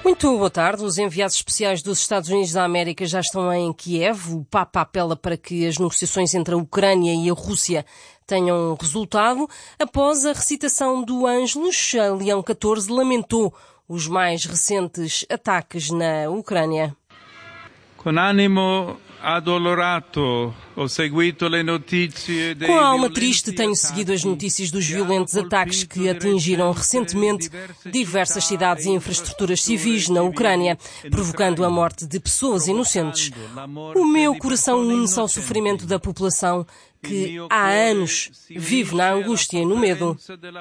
Muito boa tarde. Os enviados especiais dos Estados Unidos da América já estão em Kiev. O Papa apela para que as negociações entre a Ucrânia e a Rússia tenham resultado. Após a recitação do Ângelus, Leão XIV lamentou os mais recentes ataques na Ucrânia. Com ânimo adolorato, ho seguito le notizie dei Com a alma triste, tenho seguido as notícias dos violentos ataques que atingiram recentemente diversas cidades e infraestruturas civis na Ucrânia, provocando a morte de pessoas inocentes. O meu coração une-se ao sofrimento da população que há anos vive na angústia e no medo.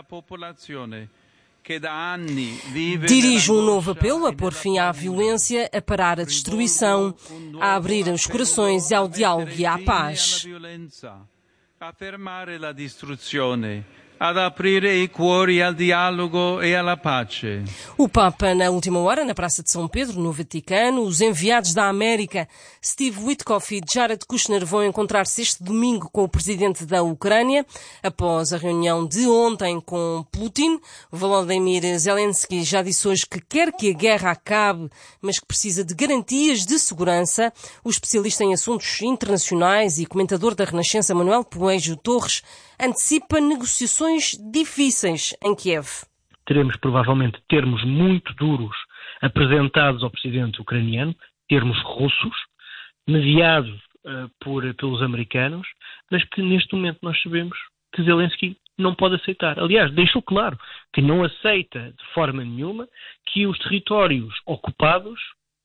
Dirijo um novo apelo a pôr fim à violência, a parar a destruição, a abrir os corações ao diálogo e à paz. Ad aprire i cuori al dialogo e alla pace. O Papa, na última hora, na Praça de São Pedro, no Vaticano, os enviados da América, Steve Witkoff e Jared Kushner, vão encontrar-se este domingo com o presidente da Ucrânia, após a reunião de ontem com Putin. Volodymyr Zelensky já disse hoje que quer que a guerra acabe, mas que precisa de garantias de segurança. O especialista em assuntos internacionais e comentador da Renascença, Manuel Poejo Torres, antecipa negociações difíceis em Kiev. Teremos provavelmente termos muito duros apresentados ao presidente ucraniano, termos russos, mediados pelos americanos, mas que neste momento nós sabemos que Zelensky não pode aceitar. Aliás, deixou claro que não aceita de forma nenhuma que os territórios ocupados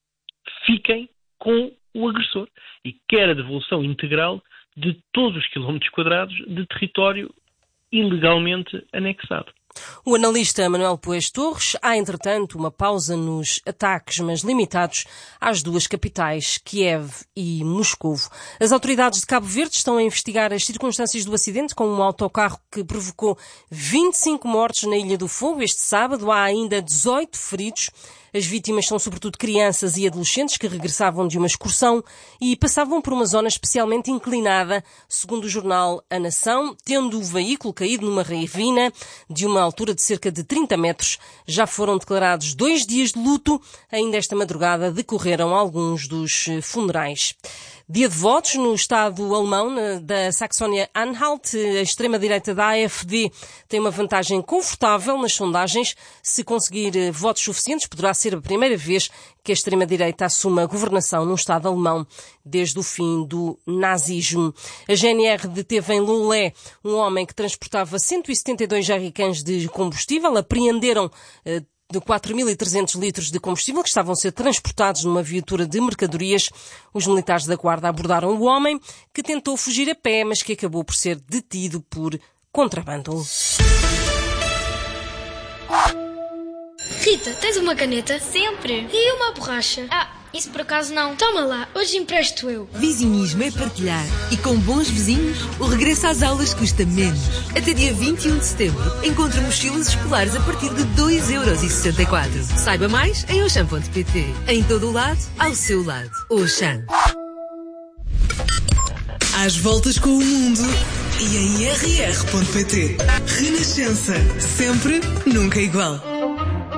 fiquem com o agressor e quer a devolução integral de todos os quilómetros quadrados de território ilegalmente anexado. O analista Manuel Poejo Torres, há entretanto uma pausa nos ataques, mas limitados às duas capitais, Kiev e Moscovo. As autoridades de Cabo Verde estão a investigar as circunstâncias do acidente com um autocarro que provocou 25 mortes na Ilha do Fogo este sábado. Há ainda 18 feridos. As vítimas são sobretudo crianças e adolescentes que regressavam de uma excursão e passavam por uma zona especialmente inclinada, segundo o jornal A Nação, tendo o veículo caído numa ravina de uma altura de cerca de 30 metros. Já foram declarados 2 dias de luto. Ainda esta madrugada decorreram alguns dos funerais. Dia de votos no Estado alemão da Saxónia-Anhalt. A extrema-direita da AfD tem uma vantagem confortável nas sondagens. Se conseguir votos suficientes, poderá ser a primeira vez que a extrema-direita assume a governação num Estado alemão desde o fim do nazismo. A GNR deteve em Loulé um homem que transportava 172 jerrycans de combustível. Apreenderam de 4.300 litros de combustível que estavam a ser transportados numa viatura de mercadorias. Os militares da Guarda abordaram o homem, que tentou fugir a pé, mas que acabou por ser detido por contrabando. Rita, tens uma caneta? Sempre. E uma borracha? Isso por acaso não. Toma lá, hoje empresto eu. Vizinhismo é partilhar. E com bons vizinhos, o regresso às aulas custa menos. Até dia 21 de setembro, encontre mochilas escolares a partir de 2,64€. Saiba mais em Auchan.pt. Em todo o lado, ao seu lado. Auchan. Às voltas com o mundo e em rr.pt. Renascença. Sempre, nunca igual.